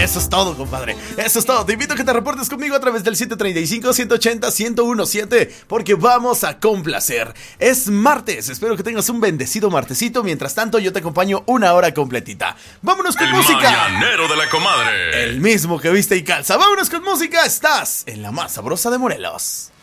Eso es todo, compadre. Eso es todo. Te invito a que te reportes conmigo a través del 735-180-1017 porque vamos a complacer. Es martes. Espero que tengas un bendecido martesito. Mientras tanto, yo te acompaño una hora completita. Vámonos con música. El mañanero de la comadre. El mismo que viste y calza. Vámonos con música. Estás en la más sabrosa de Morelos.